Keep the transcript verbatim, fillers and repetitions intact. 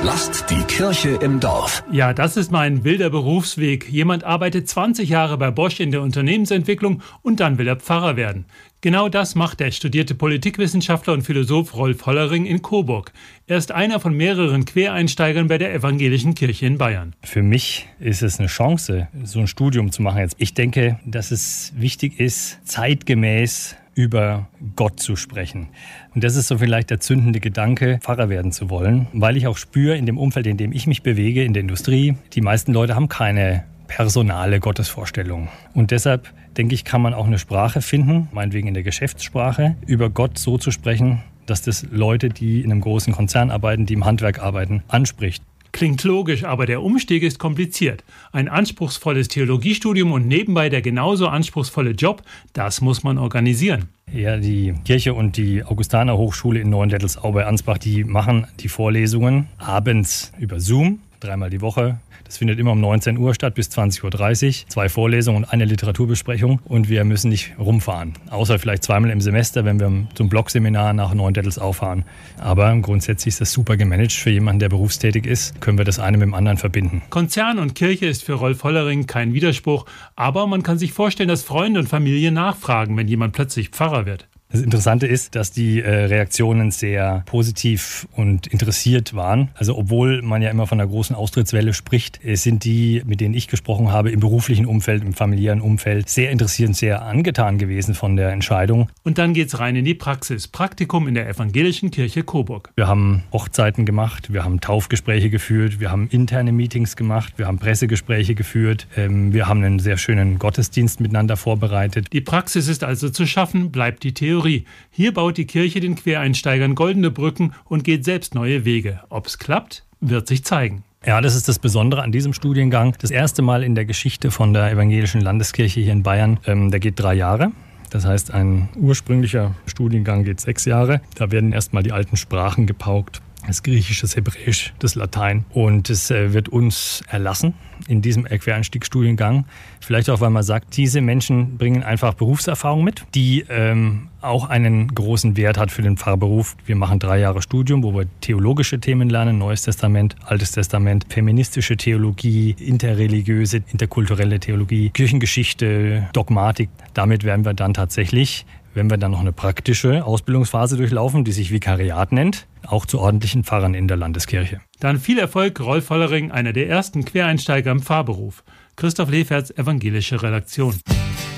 Lasst die Kirche im Dorf. Ja, das ist mein wilder Berufsweg. Jemand arbeitet zwanzig Jahre bei Bosch in der Unternehmensentwicklung und dann will er Pfarrer werden. Genau das macht der studierte Politikwissenschaftler und Philosoph Rolf Hollering in Coburg. Er ist einer von mehreren Quereinsteigern bei der Evangelischen Kirche in Bayern. Für mich ist es eine Chance, so ein Studium zu machen jetzt. Ich denke, dass es wichtig ist, zeitgemäß über Gott zu sprechen. Und das ist so vielleicht der zündende Gedanke, Pfarrer werden zu wollen, weil ich auch spüre, in dem Umfeld, in dem ich mich bewege, in der Industrie, die meisten Leute haben keine personale Gottesvorstellung. Und deshalb, denke ich, kann man auch eine Sprache finden, meinetwegen in der Geschäftssprache, über Gott so zu sprechen, dass das Leute, die in einem großen Konzern arbeiten, die im Handwerk arbeiten, anspricht. Klingt logisch, aber der Umstieg ist kompliziert. Ein anspruchsvolles Theologiestudium und nebenbei der genauso anspruchsvolle Job, das muss man organisieren. Ja, die Kirche und die Augustaner Hochschule in Neuendettelsau bei Ansbach, die machen die Vorlesungen abends über Zoom, dreimal die Woche. Das findet immer um neunzehn Uhr statt bis zwanzig Uhr dreißig. Zwei Vorlesungen und eine Literaturbesprechung. Und wir müssen nicht rumfahren. Außer vielleicht zweimal im Semester, wenn wir zum Blogseminar nach Neuendettelsau fahren. Aber grundsätzlich ist das super gemanagt. Für jemanden, der berufstätig ist, können wir das eine mit dem anderen verbinden. Konzern und Kirche ist für Rolf Hollering kein Widerspruch. Aber man kann sich vorstellen, dass Freunde und Familie nachfragen, wenn jemand plötzlich Pfarrer wird. Das Interessante ist, dass die äh, Reaktionen sehr positiv und interessiert waren. Also obwohl man ja immer von einer großen Austrittswelle spricht, äh, sind die, mit denen ich gesprochen habe, im beruflichen Umfeld, im familiären Umfeld, sehr interessiert und sehr angetan gewesen von der Entscheidung. Und dann geht's rein in die Praxis. Praktikum in der Evangelischen Kirche Coburg. Wir haben Hochzeiten gemacht, wir haben Taufgespräche geführt, wir haben interne Meetings gemacht, wir haben Pressegespräche geführt, ähm, wir haben einen sehr schönen Gottesdienst miteinander vorbereitet. Die Praxis ist also zu schaffen, bleibt die Theorie. Hier baut die Kirche den Quereinsteigern goldene Brücken und geht selbst neue Wege. Ob's klappt, wird sich zeigen. Ja, das ist das Besondere an diesem Studiengang. Das erste Mal in der Geschichte von der Evangelischen Landeskirche hier in Bayern. Ähm, der geht drei Jahre. Das heißt, ein ursprünglicher Studiengang geht sechs Jahre. Da werden erstmal die alten Sprachen gepaukt. Das Griechisch, das Hebräisch, das Latein. Und es äh, wird uns erlassen in diesem Quereinstiegsstudiengang. Vielleicht auch, weil man sagt, diese Menschen bringen einfach Berufserfahrung mit, die ähm, auch einen großen Wert hat für den Pfarrberuf. Wir machen drei Jahre Studium, wo wir theologische Themen lernen, Neues Testament, Altes Testament, feministische Theologie, interreligiöse, interkulturelle Theologie, Kirchengeschichte, Dogmatik. Damit werden wir dann tatsächlich, wenn wir dann noch eine praktische Ausbildungsphase durchlaufen, die sich Vikariat nennt, auch zu ordentlichen Pfarrern in der Landeskirche. Dann viel Erfolg, Rolf Hollering, einer der ersten Quereinsteiger im Pfarrberuf. Christoph Leferz, Evangelische Redaktion.